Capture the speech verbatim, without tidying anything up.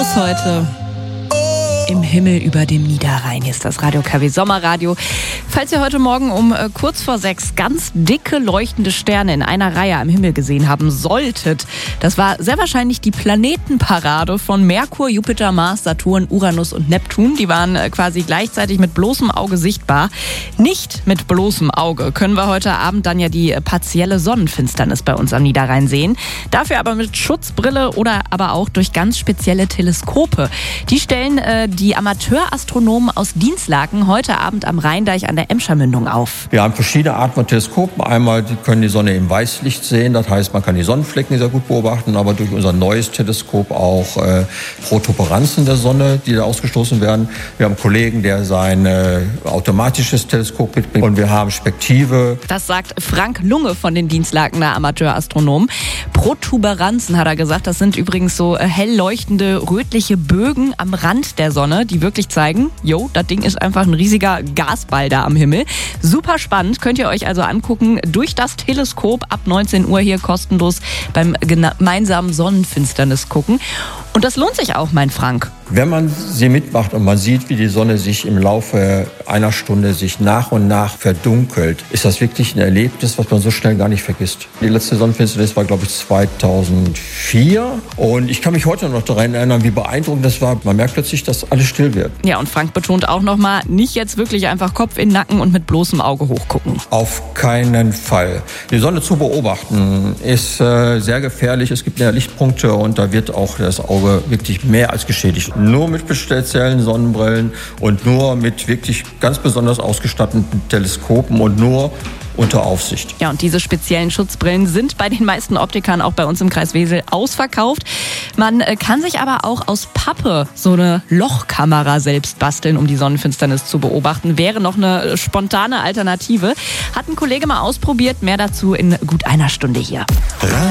ist heute im Himmel über dem Niederrhein. Hier ist das Radio K W Sommerradio. Falls ihr heute Morgen um äh, kurz vor sechs ganz dicke leuchtende Sterne in einer Reihe am Himmel gesehen haben solltet, das war sehr wahrscheinlich die Planetenparade von Merkur, Jupiter, Mars, Saturn, Uranus und Neptun. Die waren äh, quasi gleichzeitig mit bloßem Auge sichtbar. Nicht mit bloßem Auge können wir heute Abend dann ja die äh, partielle Sonnenfinsternis bei uns am Niederrhein sehen. Dafür aber mit Schutzbrille oder aber auch durch ganz spezielle Teleskope. Die stellen äh, die Amateurastronomen aus Dinslaken heute Abend am Rheindeich an der Emscher-Mündung auf. Wir haben verschiedene Arten von Teleskopen. Einmal die können die Sonne im Weißlicht sehen, das heißt, man kann die Sonnenflecken sehr gut beobachten, aber durch unser neues Teleskop auch äh, Protuberanzen der Sonne, die da ausgestoßen werden. Wir haben einen Kollegen, der sein äh, automatisches Teleskop mitbringt und wir haben Spektive. Das sagt Frank Lunge von den Dinslakener Amateurastronomen. Protuberanzen, hat er gesagt, das sind übrigens so äh, hell leuchtende rötliche Bögen am Rand der Sonne, die wirklich zeigen, jo, das Ding ist einfach ein riesiger Gasball da am Himmel. Super spannend, könnt ihr euch also angucken durch das Teleskop ab neunzehn Uhr hier kostenlos beim gemeinsamen Sonnenfinsternis gucken. Und das lohnt sich auch, mein Frank. Wenn man sie mitmacht und man sieht, wie die Sonne sich im Laufe einer Stunde sich nach und nach verdunkelt, ist das wirklich ein Erlebnis, was man so schnell gar nicht vergisst. Die letzte Sonnenfinsternis war, glaube ich, zweitausendvier. Und ich kann mich heute noch daran erinnern, wie beeindruckend das war. Man merkt plötzlich, dass alles still wird. Ja, und Frank betont auch nochmal, nicht jetzt wirklich einfach Kopf in den Nacken und mit bloßem Auge hochgucken. Auf keinen Fall. Die Sonne zu beobachten ist äh, sehr gefährlich. Es gibt ja Lichtpunkte und da wird auch das Auge wirklich mehr als geschädigt. Nur mit speziellen Sonnenbrillen und nur mit wirklich ganz besonders ausgestatteten Teleskopen und nur unter Aufsicht. Ja, und diese speziellen Schutzbrillen sind bei den meisten Optikern auch bei uns im Kreis Wesel ausverkauft. Man kann sich aber auch aus Pappe so eine Lochkamera selbst basteln, um die Sonnenfinsternis zu beobachten. Wäre noch eine spontane Alternative. Hat ein Kollege mal ausprobiert. Mehr dazu in gut einer Stunde hier.